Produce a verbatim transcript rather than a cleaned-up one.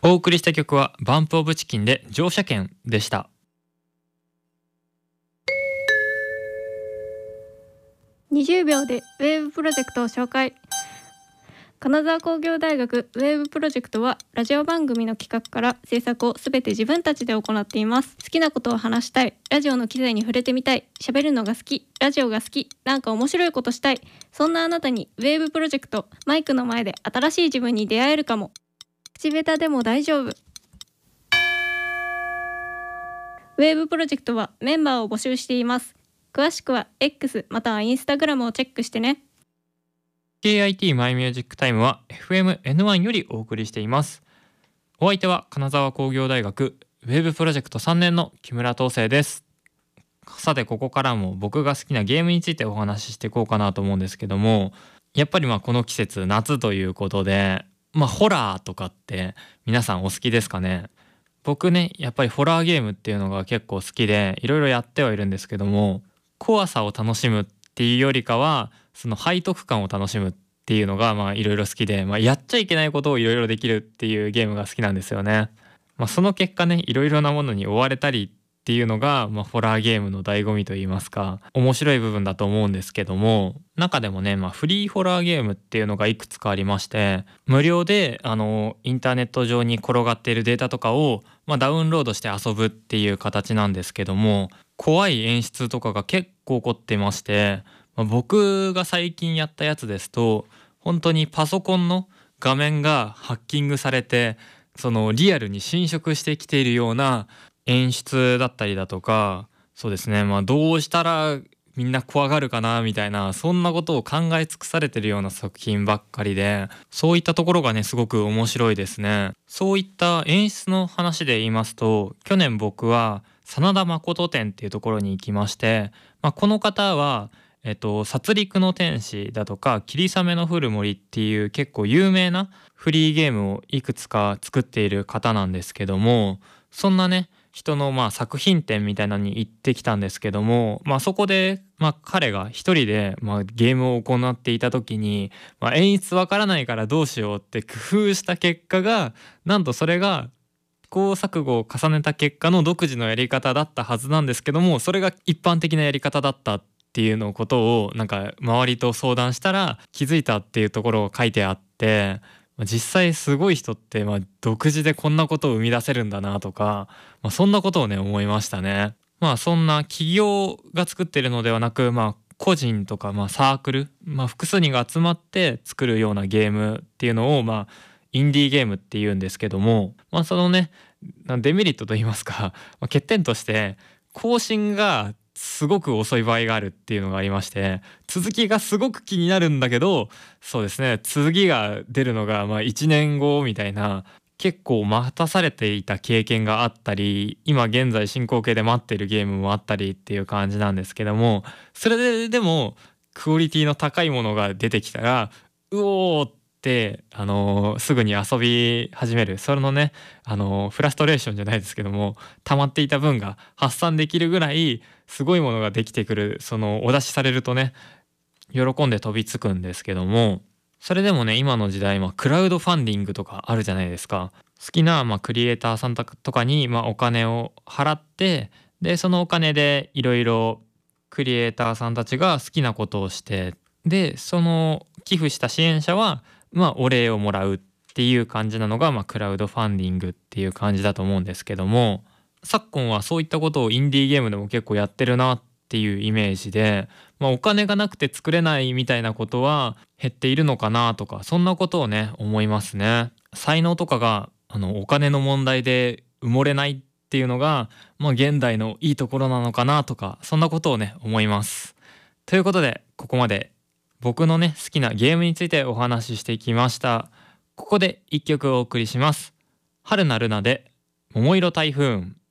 お送りした曲はバンプオブチキンで乗車券でした。 にじゅうびょうでウェーブプロジェクトを紹介。金沢工業大学ウェーブプロジェクトはラジオ番組の企画から制作をすべて自分たちで行っています。好きなことを話したい、ラジオの機材に触れてみたい、喋るのが好き、ラジオが好き、なんか面白いことしたい、そんなあなたにウェーブプロジェクト、マイクの前で新しい自分に出会えるかも。口下手でも大丈夫。ウェーブプロジェクトはメンバーを募集しています。詳しくは X または Instagram をチェックしてね。 ケーアイティー マイミュージックタイムは エフエムエヌワン よりお送りしています。お相手は金沢工業大学ウェーブプロジェクトさんねんの木村東生です。さてここからも僕が好きなゲームについてお話ししていこうかなと思うんですけども、やっぱりまあこの季節夏ということで、まあホラーとかって皆さんお好きですかね。僕ねやっぱりホラーゲームっていうのが結構好きでいろいろやってはいるんですけども、怖さを楽しむっていうよりかはその背徳感を楽しむっていうのがまあいろいろ好きで、まあ、やっちゃいけないことをいろいろできるっていうゲームが好きなんですよね。まあ、その結果ねいろいろなものに追われたりっていうのが、まあ、ホラーゲームの醍醐味といいますか面白い部分だと思うんですけども、中でもね、まあ、フリーホラーゲームっていうのがいくつかありまして、無料であのインターネット上に転がっているデータとかを、まあ、ダウンロードして遊ぶっていう形なんですけども、怖い演出とかが結構起こってまして、まあ、僕が最近やったやつですと本当にパソコンの画面がハッキングされてそのリアルに侵食してきているような演出だったりだとか、そうですね、まあどうしたらみんな怖がるかなみたいな、そんなことを考え尽くされてるような作品ばっかりで、そういったところがねすごく面白いですね。そういった演出の話で言いますと、去年僕は真田誠展っていうところに行きまして、まあ、この方はえっと、殺戮の天使だとか霧雨の降る森っていう結構有名なフリーゲームをいくつか作っている方なんですけども、そんなね人のまあ作品展みたいなのに行ってきたんですけども、まあ、そこでまあ彼が一人でまあゲームを行っていた時に、まあ、演出わからないからどうしようって工夫した結果が、なんとそれが試行錯誤を重ねた結果の独自のやり方だったはずなんですけども、それが一般的なやり方だったっていうのことをなんか周りと相談したら気づいたっていうところが書いてあって、実際すごい人ってまあ独自でこんなことを生み出せるんだなとか、まあ、そんなことをね思いましたね。まあそんな企業が作ってるのではなく、まあ個人とかまあサークル、まあ、複数人が集まって作るようなゲームっていうのをまあインディーゲームっていうんですけども、まあそのねデメリットといいますか、まあ、欠点として更新がすごく遅い場合があるっていうのがありまして、続きがすごく気になるんだけど、そうですね次が出るのがまあいちねんごみたいな、結構待たされていた経験があったり、今現在進行形で待ってるゲームもあったりっていう感じなんですけども、それででもクオリティの高いものが出てきたらうおーってあのー、すぐに遊び始める、それのねあのー、フラストレーションじゃないですけども溜まっていた分が発散できるぐらいすごいものができてくる、そのお出しされるとね喜んで飛びつくんですけども、それでもね今の時代、まあ、クラウドファンディングとかあるじゃないですか。好きな、まあ、クリエイターさんとかに、まあ、お金を払って、でそのお金でいろいろクリエイターさんたちが好きなことをして、でその寄付した支援者はまあお礼をもらうっていう感じなのが、まあ、クラウドファンディングっていう感じだと思うんですけども、昨今はそういったことをインディーゲームでも結構やってるなっていうイメージで、まあ、お金がなくて作れないみたいなことは減っているのかなとか、そんなことをね思いますね。才能とかがあのお金の問題で埋もれないっていうのが、まあ、現代のいいところなのかなとか、そんなことをね思います。ということでここまで僕のね好きなゲームについてお話ししてきました。ここで一曲お送りします。春なるなで桃色台風。